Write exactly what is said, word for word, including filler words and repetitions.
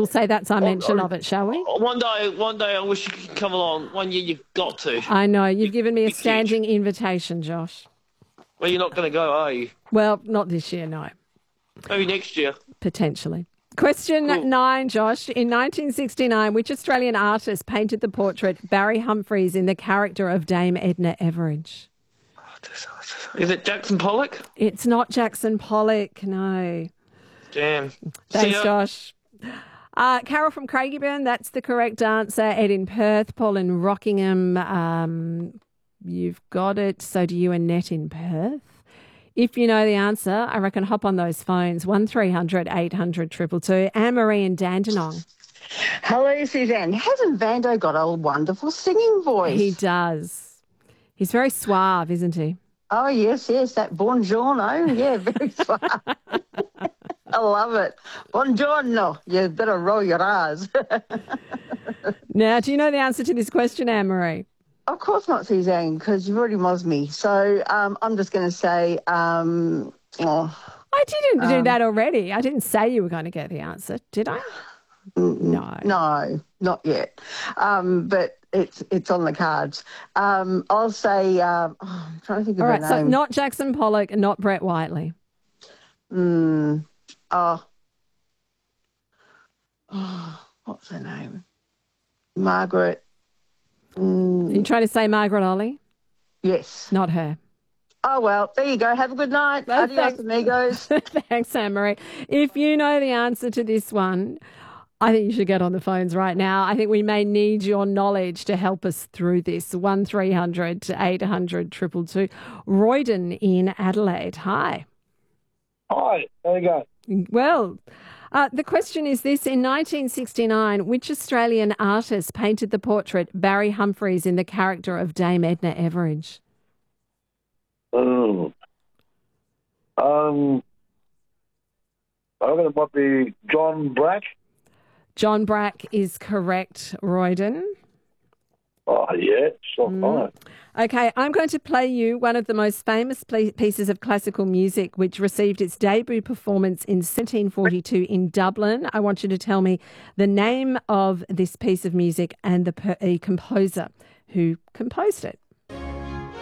We'll say that's our mention of it, shall we? One day, one day, I wish you could come along. One year, you've got to. I know. You've given me a Big, huge. standing invitation, Josh. Well, you're not going to go, are you? Well, not this year, no. Maybe next year. Potentially. Question Cool. nine, Josh. In nineteen sixty-nine, which Australian artist painted the portrait Barry Humphries in the character of Dame Edna Everage? Is it Jackson Pollock? It's not Jackson Pollock, no. Damn. See Thanks, ya. Josh. Uh, Carol from Craigieburn, that's the correct answer. Ed in Perth, Paul in Rockingham. Um, you've got it. So do you, Annette in Perth. If you know the answer, I reckon hop on those phones, one three hundred eight hundred two two two. Anne-Marie in Dandenong. Hello, Suzanne. Hasn't Vando got a wonderful singing voice? He does. He's very suave, isn't he? Oh, yes, yes, that buongiorno. Yeah, very suave. I love it. Buongiorno. You better roll your eyes. Now, do you know the answer to this question, Anne-Marie? Of course not, Suzanne, because you've already mozzed me. So um, I'm just going to say, um, oh, I didn't do Um, that already. I didn't say you were going to get the answer, did I? No. no, not yet. Um, but it's it's on the cards. Um, I'll say, um, oh, I'm trying to think of All her right, so name. not Jackson Pollock and not Brett Whiteley. Mm, oh, oh, what's her name? Margaret. Mm, Are you trying to say Margaret Ollie? yes. Not her. Oh, well, there you go. Have a good night. Well, Adios, thanks. amigos. Thanks, Anne-Marie. If you know the answer to this one, I think you should get on the phones right now. I think we may need your knowledge to help us through this. one three hundred eight hundred two two two. Royden in Adelaide. Hi. Hi, there you go. Well, uh, the question is this. In nineteen sixty-nine, which Australian artist painted the portrait Barry Humphries in the character of Dame Edna Everage? Mm. Um, I reckon it might be John Brack. John Brack is correct, Royden. Oh, yeah, so Mm. fine. Okay, I'm going to play you one of the most famous ple- pieces of classical music, which received its debut performance in seventeen forty-two in Dublin. I want you to tell me the name of this piece of music and the, per- the composer who composed it.